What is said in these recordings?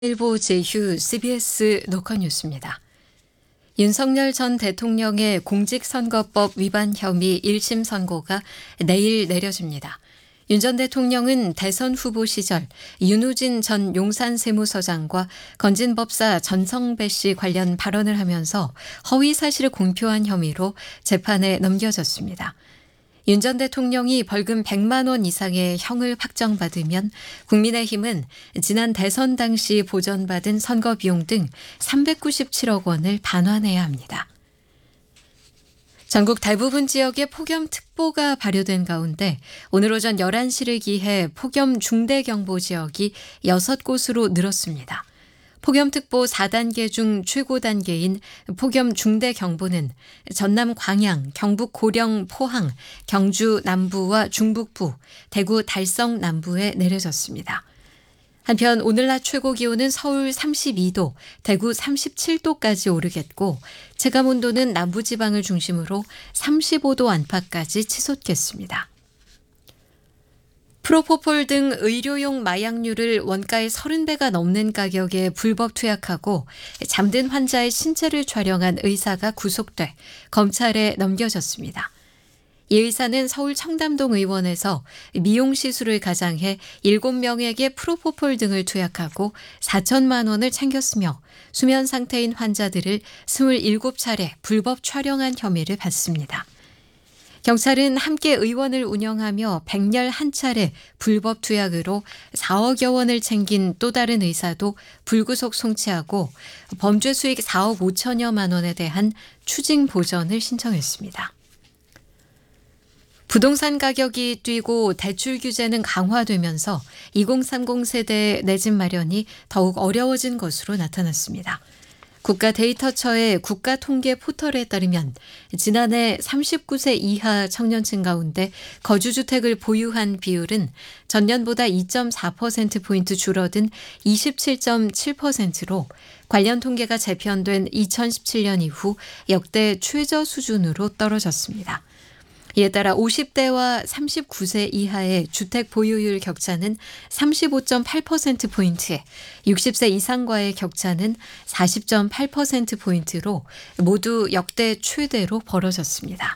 일보 제휴 CBS 녹화뉴스입니다. 윤석열 전 대통령의 공직선거법 위반 혐의 1심 선고가 내일 내려집니다. 윤 전 대통령은 대선 후보 시절 윤우진 전 용산세무서장과 건진법사 전성배 씨 관련 발언을 하면서 허위 사실을 공표한 혐의로 재판에 넘겨졌습니다. 윤 전 대통령이 벌금 100만 원 이상의 형을 확정받으면 국민의힘은 지난 대선 당시 보전받은 선거 비용 등 397억 원을 반환해야 합니다. 전국 대부분 지역에 폭염특보가 발효된 가운데 오늘 오전 11시를 기해 폭염 중대경보 지역이 6곳으로 늘었습니다. 폭염특보 4단계 중 최고 단계인 폭염 중대경보는 전남 광양, 경북 고령 포항, 경주 남부와 중북부, 대구 달성 남부에 내려졌습니다. 한편 오늘 낮 최고 기온은 서울 32도, 대구 37도까지 오르겠고 체감온도는 남부지방을 중심으로 35도 안팎까지 치솟겠습니다. 프로포폴 등 의료용 마약류를 원가의 30배가 넘는 가격에 불법 투약하고 잠든 환자의 신체를 촬영한 의사가 구속돼 검찰에 넘겨졌습니다. 이 의사는 서울 청담동 의원에서 미용시술을 가장해 7명에게 프로포폴 등을 투약하고 4천만 원을 챙겼으며 수면 상태인 환자들을 27차례 불법 촬영한 혐의를 받습니다. 경찰은 함께 의원을 운영하며 101차례 불법 투약으로 4억여 원을 챙긴 또 다른 의사도 불구속 송치하고 범죄 수익 4억 5천여만 원에 대한 추징 보전을 신청했습니다. 부동산 가격이 뛰고 대출 규제는 강화되면서 2030 세대의 내 집 마련이 더욱 어려워진 것으로 나타났습니다. 국가데이터처의 국가통계 포털에 따르면 지난해 39세 이하 청년층 가운데 거주주택을 보유한 비율은 전년보다 2.4%포인트 줄어든 27.7%로 관련 통계가 재편된 2017년 이후 역대 최저 수준으로 떨어졌습니다. 이에 따라 50대와 39세 이하의 주택 보유율 격차는 35.8%포인트에 60세 이상과의 격차는 40.8%포인트로 모두 역대 최대로 벌어졌습니다.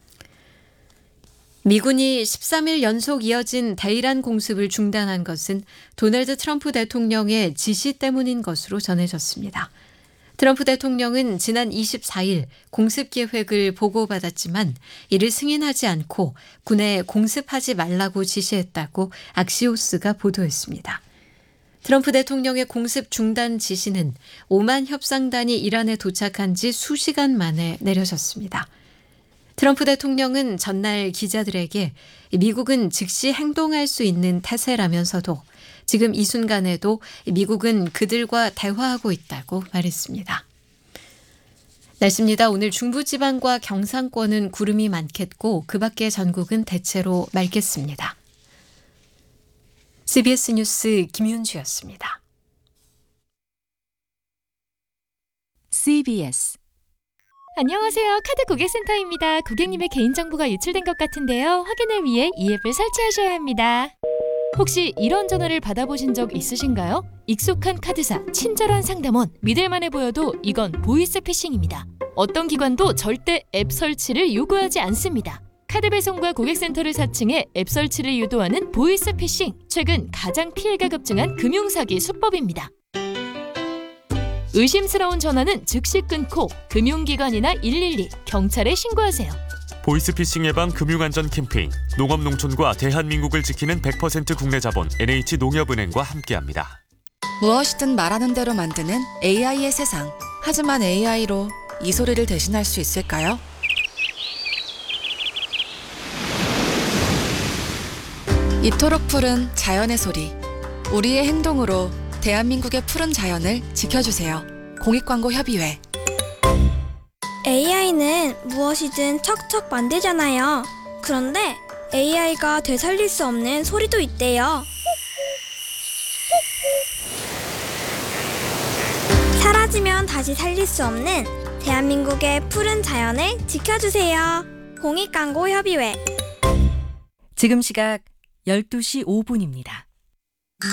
미군이 13일 연속 이어진 대이란 공습을 중단한 것은 도널드 트럼프 대통령의 지시 때문인 것으로 전해졌습니다. 트럼프 대통령은 지난 24일 공습 계획을 보고받았지만 이를 승인하지 않고 군에 공습하지 말라고 지시했다고 악시오스가 보도했습니다. 트럼프 대통령의 공습 중단 지시는 오만 협상단이 이란에 도착한 지 수시간 만에 내려졌습니다. 트럼프 대통령은 전날 기자들에게 미국은 즉시 행동할 수 있는 태세라면서도 지금 이 순간에도 미국은 그들과 대화하고 있다고 말했습니다. 날씨입니다. 오늘 중부지방과 경상권은 구름이 많겠고 그 밖의 전국은 대체로 맑겠습니다. CBS 뉴스 김윤주였습니다. CBS 안녕하세요. 카드 고객센터입니다. 고객님의 개인정보가 유출된 것 같은데요. 확인을 위해 이 앱을 설치하셔야 합니다. 혹시 이런 전화를 받아보신 적 있으신가요? 익숙한 카드사, 친절한 상담원, 믿을만해 보여도 이건 보이스피싱입니다. 어떤 기관도 절대 앱 설치를 요구하지 않습니다. 카드 배송과 고객센터를 사칭해 앱 설치를 유도하는 보이스피싱, 최근 가장 피해가 급증한 금융사기 수법입니다. 의심스러운 전화는 즉시 끊고 금융기관이나 112, 경찰에 신고하세요. 보이스피싱 예방 금융안전 캠페인 농업농촌과 대한민국을 지키는 100% 국내 자본 NH농협은행과 함께합니다. 무엇이든 말하는 대로 만드는 AI의 세상. 하지만 AI로 이 소리를 대신할 수 있을까요? 이토록 푸른 자연의 소리. 우리의 행동으로 대한민국의 푸른 자연을 지켜주세요. 공익광고협의회. AI는 무엇이든 척척 만들잖아요. 그런데 AI가 되살릴 수 없는 소리도 있대요. 사라지면 다시 살릴 수 없는 대한민국의 푸른 자연을 지켜주세요. 공익광고협의회. 지금 시각 12시 5분입니다.